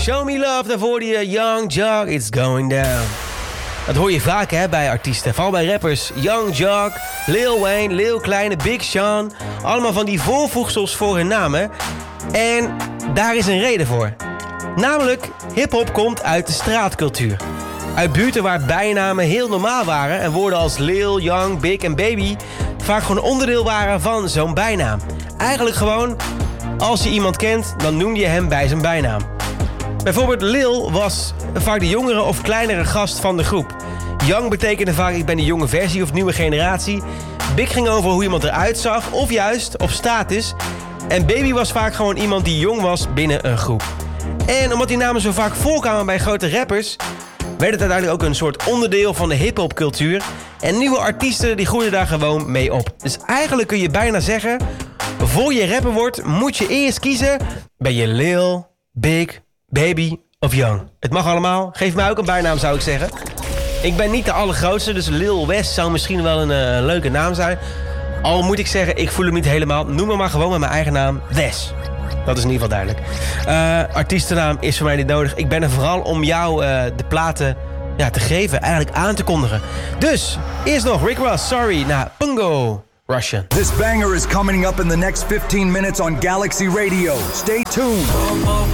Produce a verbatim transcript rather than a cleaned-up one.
Show me love, daarvoor hoorde je Young Jock, it's going down. Dat hoor je vaak hè, bij artiesten, vooral bij rappers. Young Jock, Lil Wayne, Lil Kleine, Big Sean. Allemaal van die voorvoegsels voor hun namen. En daar is een reden voor. Namelijk, hiphop komt uit de straatcultuur. Uit buurten waar bijnamen heel normaal waren en woorden als Lil, Young, Big en Baby vaak gewoon onderdeel waren van zo'n bijnaam. Eigenlijk gewoon, als je iemand kent, dan noem je hem bij zijn bijnaam. Bijvoorbeeld Lil was vaak de jongere of kleinere gast van de groep. Young betekende vaak ik ben de jonge versie of nieuwe generatie. Big ging over hoe iemand eruit zag of juist op status. En Baby was vaak gewoon iemand die jong was binnen een groep. En omdat die namen zo vaak voorkwamen bij grote rappers, werd het uiteindelijk ook een soort onderdeel van de hiphopcultuur. En nieuwe artiesten die groeiden daar gewoon mee op. Dus eigenlijk kun je bijna zeggen, voor je rapper wordt, moet je eerst kiezen, ben je Lil, Big, Baby of Young. Het mag allemaal. Geef mij ook een bijnaam, zou ik zeggen. Ik ben niet de allergrootste, dus Lil West zou misschien wel een uh, leuke naam zijn. Al moet ik zeggen, ik voel hem niet helemaal. Noem me maar gewoon met mijn eigen naam, Wes. Dat is in ieder geval duidelijk. Uh, artiestennaam is voor mij niet nodig. Ik ben er vooral om jou uh, de platen ja, te geven, eigenlijk aan te kondigen. Dus, eerst nog Rick Ross, Sorry, naar Pungo Russian. This banger is coming up in the next fifteen minutes on Galaxy Radio. Stay tuned.